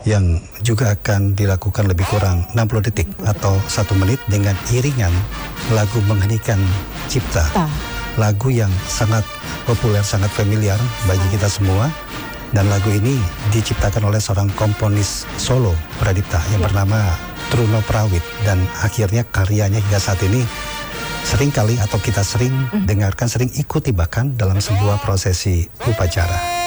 yang juga akan dilakukan lebih kurang 60 detik atau 1 menit dengan iringan lagu Mengheningkan Cipta. Lagu yang sangat populer, sangat familiar bagi kita semua. Dan lagu ini diciptakan oleh seorang komponis solo Pradipta yang bernama Truno Prawit. Dan akhirnya karyanya hingga saat ini sering kali atau kita sering dengarkan, sering ikuti bahkan dalam sebuah prosesi upacara.